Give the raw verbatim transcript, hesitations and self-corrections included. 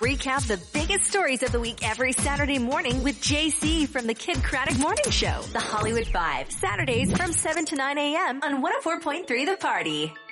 recap the biggest stories of the week every Saturday morning with J C from the Kid Craddock Morning Show. The Hollywood Five, Saturdays from seven to nine a.m. on one oh four point three The Party.